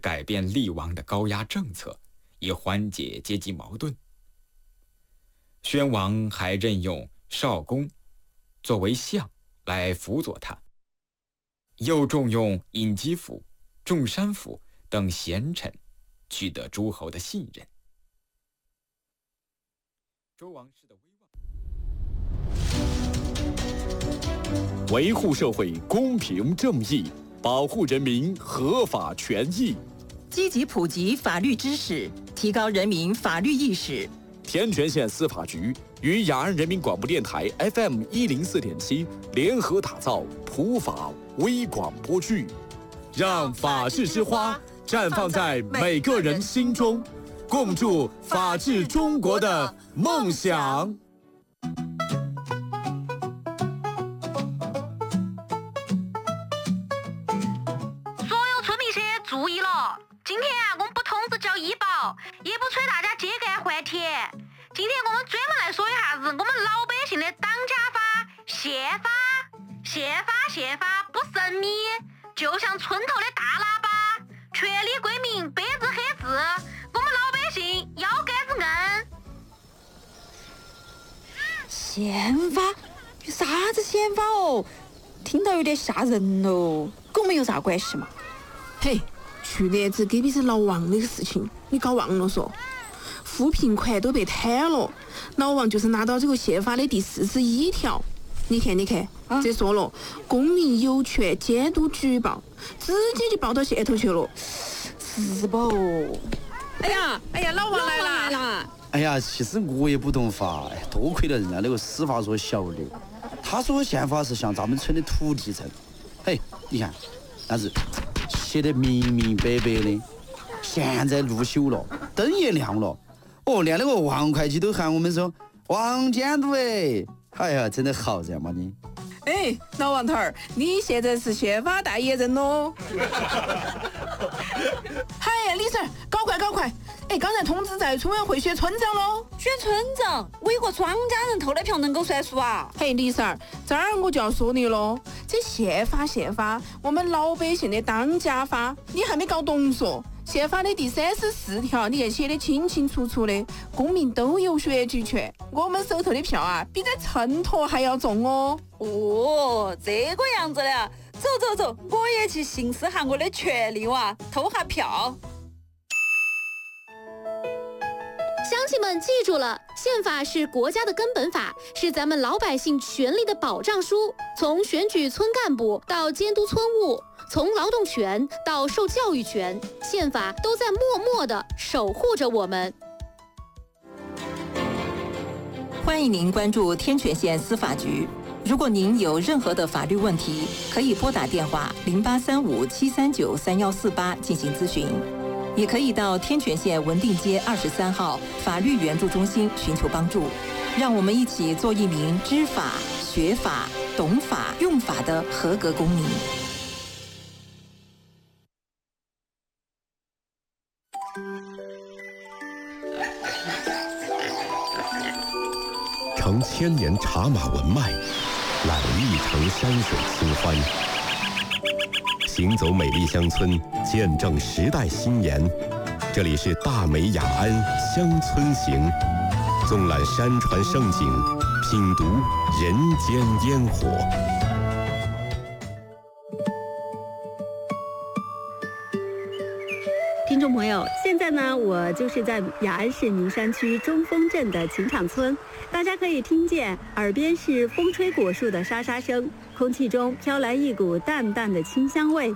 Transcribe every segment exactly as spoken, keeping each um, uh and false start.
改变厉王的高压政策，以缓解阶级矛盾。宣王还任用少公作为相来辅佐他，又重用尹吉甫、仲山府等贤臣，取得诸侯的信任。周王室的威望，维护社会公平正义，保护人民合法权益， 积极普及法律知识，提高人民法律意识。 天全县司法局与雅安人民广播电台 F M 一零四点七联合打造普法微广播剧，让法治之花绽放在每个人心中，共筑法治中国的梦想。 所有村民些注意了，今天啊，我们不通知交医保，也不催大家秸秆还田。今天我们专门来说一下子我们老百姓的当家法、宪法。宪法宪法不神秘，就像村头的大喇叭，权利归民，白纸黑字，我们老百姓腰杆子硬。 宪法？有啥子宪法哦？听到有点吓人哦，跟我们有啥关系嘛？ 嘿，去年子隔壁是老王那个事情，你搞忘了说？扶贫款都被贪了，老王就是拿到这个宪法的第四十一条。你看，你看，啊、这说了，公民有权监督举报，直接就报到县头去了， 是不？ 哎呀，哎呀，老王来啦！ 来啦！ 哎呀，其实我也不懂法，多亏了人家那个司法所小刘，他说宪法是向咱们村的土地证。嘿，你看，那是写得明明白白的。现在路修了，灯也亮了，哦，连那个王会计都喊我们说王监督哎。哎呀，真的好人嘛你！ 哎，老王头儿，你现在是宪法代言人喽！嗨，李婶，搞快搞快！哎，刚才通知在村委会选村长喽。 选村长，为何庄家人投的票能够算数啊？ 嘿，李婶儿，这儿我就要说你喽，这宪法宪法，我们老百姓的当家法，你还没搞懂嗦？宪法的第三十四条，你看写得清清楚楚的，公民都有选举权。我们手头的票啊，比在秤砣还要重哦。 哦，这个样子的，走走走，我也去行使下我的权利哇，投下票。 乡亲们记住了，宪法是国家的根本法，是咱们老百姓权利的保障书。从选举村干部到监督村务，从劳动权到受教育权，宪法都在默默地守护着我们。 欢迎您关注天全县司法局。如果您有任何的法律问题，可以拨打电话零八三五七三九三幺四八进行咨询，也可以到天全县文定街二十三号法律援助中心寻求帮助。让我们一起做一名知法、学法、懂法、用法的合格公民。 承千年茶马文脉，揽一城山水清欢。行走美丽乡村，见证时代新颜。这里是大美雅安乡村行，纵览山川胜景，品读人间烟火。 听众朋友，现在呢，我就是在雅安市宁山区中峰镇的琴场村，大家可以听见耳边是风吹果树的沙沙声，空气中飘来一股淡淡的清香味。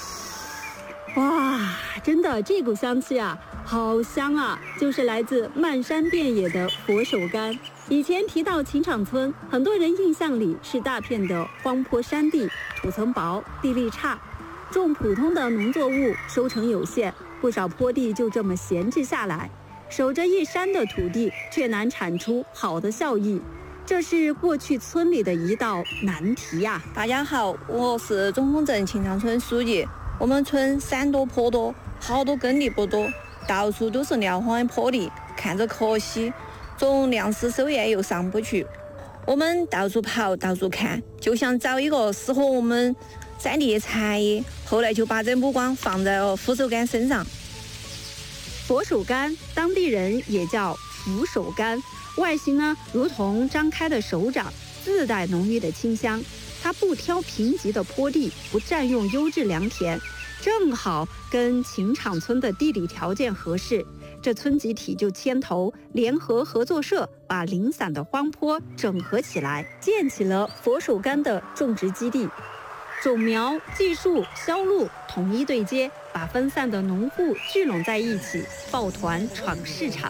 哇，真的，这股香气啊，好香啊，就是来自漫山遍野的佛手柑。以前提到琴场村，很多人印象里是大片的荒坡山地，土层薄，地力差，种普通的农作物收成有限，不少坡地就这么闲置下来，守着一山的土地却难产出好的效益，这是过去村里的一道难题呀、啊。 大家好，我是中峰镇琴场村书记。我们村山多坡多，好多耕地不多，到处都是撂荒的坡地，看着可惜，种粮食收验又上不去。我们到处跑，到处看，就想找一个适合我们在地的产业，后来就把这目光放在了扶手柑身上。 佛手柑，当地人也叫扶手柑，外形呢如同张开的手掌，自带浓郁的清香。它不挑贫瘠的坡地，不占用优质良田，正好跟秦场村的地理条件合适。这村集体就牵头联合合作社，把零散的荒坡整合起来，建起了佛手柑的种植基地。种苗、技术、销路统一对接，把分散的农户聚拢在一起，抱团闯市场。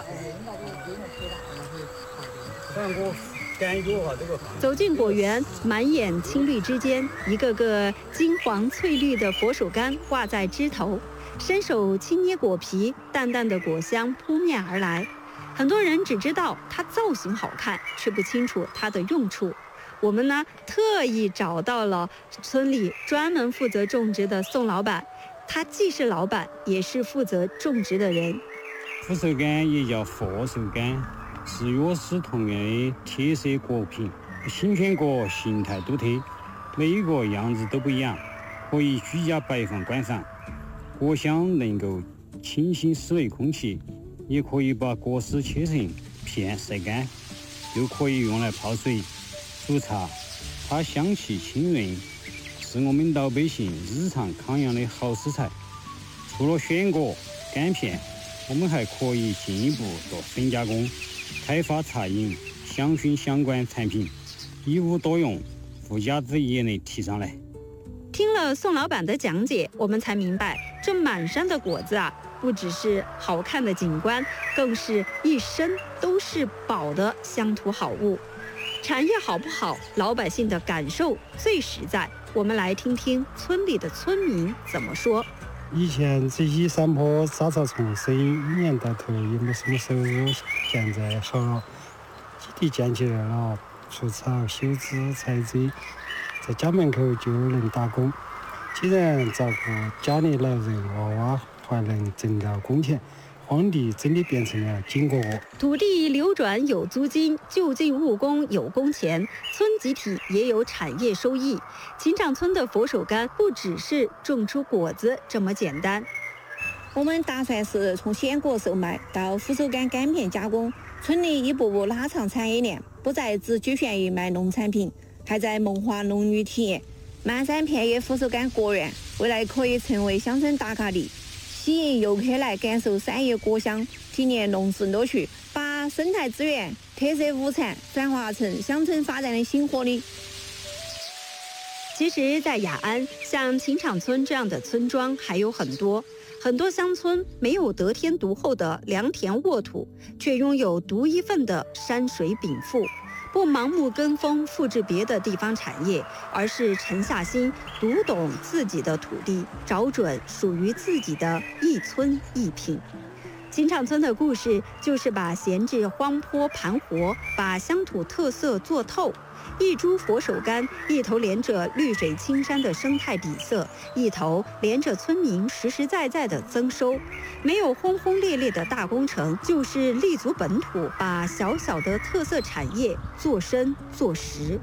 走进果园，满眼青绿之间，一个个金黄翠绿的佛手柑挂在枝头，伸手轻捏果皮，淡淡的果香扑面而来。很多人只知道它造型好看，却不清楚它的用处。我们呢，特意找到了村里专门负责种植的宋老板，他既是老板，也是负责种植的人。 佛手柑也叫佛手柑，是药食同源的铁色果品，新片果形态独特，每一个样子都不一样，可以居家摆放观赏。果香能够清新室内空气，也可以把果实切成片晒干，又可以用来泡水、煮茶。它香气清润，是我们老百姓日常康养的好食材。除了选果、干片，我们还可以进一步做粉加工，开发茶饮、香薰相关产品，一物多用，附加值也能提上来。 听了宋老板的讲解，我们才明白，这满山的果子啊，不只是好看的景观，更是一身都是宝的乡土好物。产业好不好，老百姓的感受最实在。我们来听听村里的村民怎么说。 以前这些山坡杂草丛生，一年到头也没什么收入，现在好了，基地建起来了，除草、修枝、采摘，在家门口就能打工。既然照顾家里老人娃娃，还能挣到工钱，荒地真的变成了金窝窝。 土地流转有租金，就近务工有工钱，村集体也有产业收益。秦场村的佛手柑不只是种出果子这么简单。 我们打算是从鲜果售卖到佛手柑干片加工，村里一步步拉长产业链，不再只局限于卖农产品，还在萌化农渔体验。漫山遍野佛手柑果园，未来可以成为乡村打卡地，吸引游客来感受山野果香，体验农事乐趣，把生态资源、特色物产转化成乡村发展的新活力。 其实，在雅安，像秦场村这样的村庄还有很多。很多乡村没有得天独厚的良田沃土，却拥有独一份的山水禀赋。不盲目跟风复制别的地方产业，而是沉下心读懂自己的土地，找准属于自己的一村一品。秦场村的故事就是把闲置荒坡盘活，把乡土特色做透。一株佛手柑，一头连着绿水青山的生态底色，一头连着村民实实在在的增收。没有轰轰烈烈的大工程，就是立足本土，把小小的特色产业做深做实。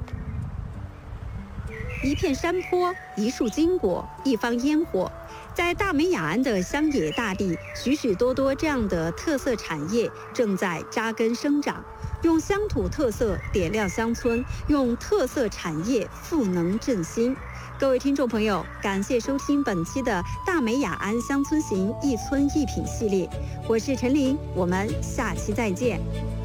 一片山坡，一束金果，一方烟火。在大美雅安的乡野大地，许许多多这样的特色产业正在扎根生长，用乡土特色点亮乡村，用特色产业赋能振兴。各位听众朋友，感谢收听本期的大美雅安乡村行一村一品系列，我是陈琳，我们下期再见。